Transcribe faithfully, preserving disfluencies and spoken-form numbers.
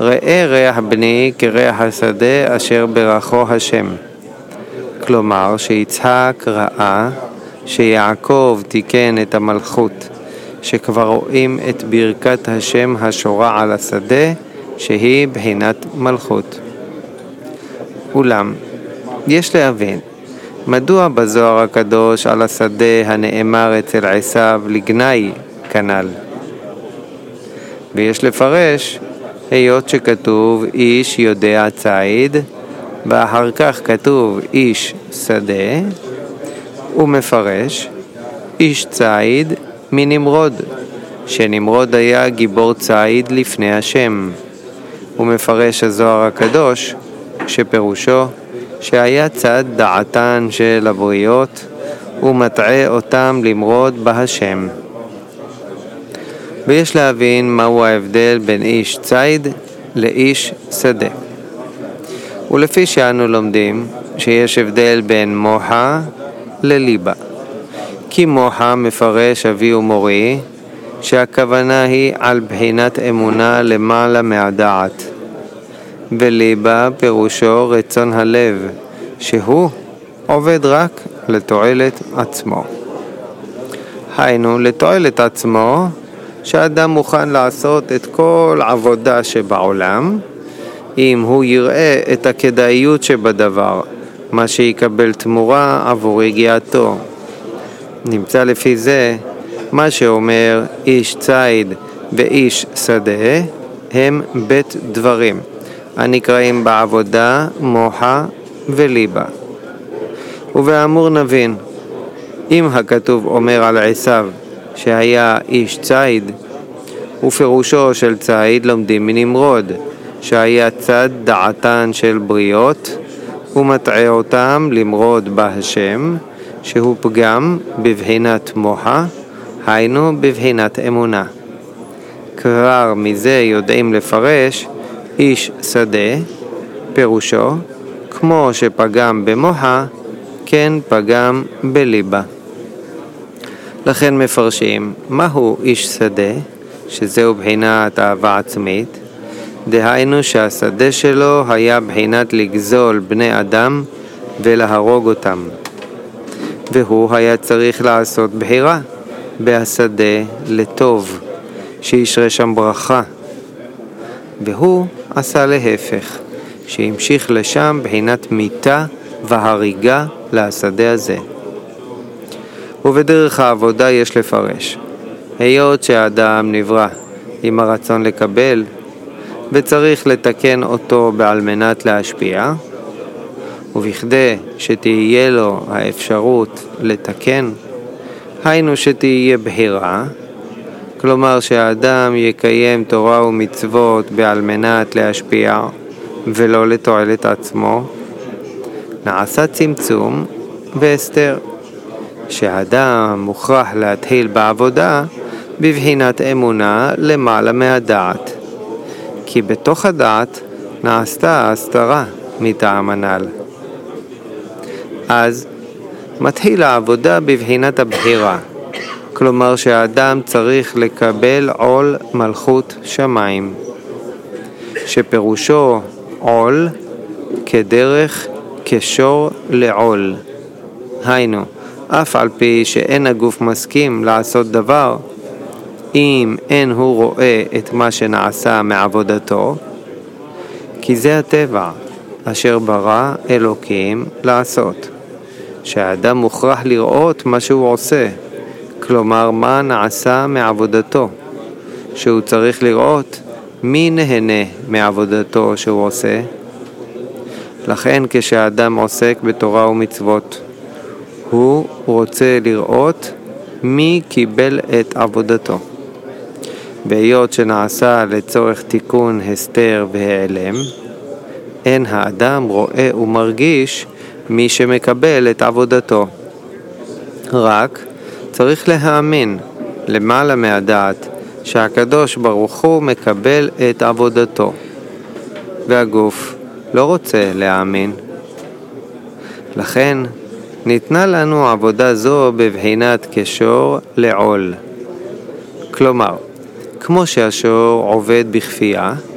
ראה ריח בני כריח השדה אשר ברכו השם. כלומר שיצחק ראה שיעקב תיקן את המלכות, שכבר רואים את ברכת השם השורה על השדה, שהיא בחינת מלכות. אולם, יש להבין, מדוע בזוהר הקדוש על השדה הנאמר אצל עשיו לגנאי כנ"ל? ויש לפרש, היות שכתוב איש יודע ציד, ואחר כך כתוב איש שדה, הוא מפרש איש ציד מנמרוד, שנמרוד היה גיבור ציד לפני השם. הוא מפרש הזוהר הקדוש שפירושו שהיה צד דעתן של הבריות ומטעה אותם למרוד בהשם. ויש להבין מהו ההבדל בין איש ציד לאיש שדה. ולפי שאנו לומדים שיש הבדל בין מוחה לליבה. כי מוחה מפרש אבי ומורי שהכוונה היא על בחינת אמונה למעלה מהדעת, וליבה פירושו רצון הלב, שהוא עובד רק לתועלת עצמו. היינו לתועלת עצמו, שאדם מוכן לעשות את כל עבודה שבעולם, אם הוא יראה את הכדאיות שבדבר, מה שיקבל תמורה עבור הגיעתו. נמצא לפי זה מה שאומר איש ציד ואיש שדה הם בית דברים, הנקראים בעבודה מוחה וליבה. ובאמור נבין, אם הכתוב אומר על עשיו שהיה איש ציד, ופירושו של ציד לומדים מנמרוד, שהיה צד דעתן של בריות, ומטעה אותם למרוד בהשם, שהוא פגם בבחינת מוחה, היינו בבחינת אמונה. כבר מזה יודעים לפרש איש שדה, פירושו, כמו שפגם במוחה, כן פגם בליבה. לכן מפרשים, מהו איש שדה, שזהו בחינת אהבה עצמית, דהיינו שהשדה שלו היה בחינת לגזול בני אדם ולהרוג אותם. והוא היה צריך לעשות בחירה בהשדה לטוב, שישרה שם ברכה. והוא עשה להפך, שהמשיך לשם בחינת מיתה והריגה לשדה הזה. ובדרך העבודה יש לפרש, היות שהאדם נברא עם הרצון לקבל, וצריך לתקן אותו בעל מנת להשפיע, ובכדי שתהיה לו האפשרות לתקן, היינו שתהיה בחירה, כלומר שהאדם יקיים תורה ומצוות בעל מנת להשפיע ולא לתועלת עצמו, נעשה צמצום והסתר, שהאדם מוכרח להתחיל בעבודה בבחינת אמונה למעלה מהדעת, כי בתוך הדעת נעשתה הסתרה מטעם הנ"ל. אז מתחיל העבודה בבחינת הבחירה, כלומר שהאדם צריך לקבל עול מלכות שמיים, שפירושו עול כדרך כשור לעול. היינו, אף על פי שאין הגוף מסכים לעשות דבר, אם אין הוא רואה את מה שנעשה מעבודתו, כי זה הטבע אשר ברא אלוקים לעשות, שהאדם מוכרח לראות מה שהוא עושה, כלומר מה נעשה מעבודתו, שהוא צריך לראות מי נהנה מעבודתו שהוא עושה. לכן כשהאדם עוסק בתורה ומצוות, הוא רוצה לראות מי קיבל את עבודתו. בהיות שנעשה לצורך תיקון הסתר והיעלם, אין האדם רואה ומרגיש מי שמקבל את עבודתו. רק צריך להאמין למעלה מהדעת שהקדוש ברוך הוא מקבל את עבודתו, והגוף לא רוצה להאמין. לכן ניתנה לנו עבודה זו בבחינת כשור לעול. כלומר, כמו שהשור עובד בכפייה,